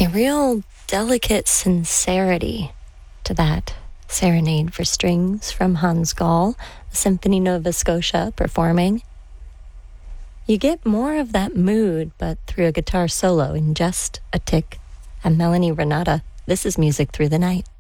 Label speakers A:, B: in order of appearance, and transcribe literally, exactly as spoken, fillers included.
A: real delicate sincerity to that Serenade for Strings from Hans Gall, the Symphony Nova Scotia performing. You get more of that mood, but through a guitar solo in just a tick. I'm Melanie Renata. This is Music Through the Night.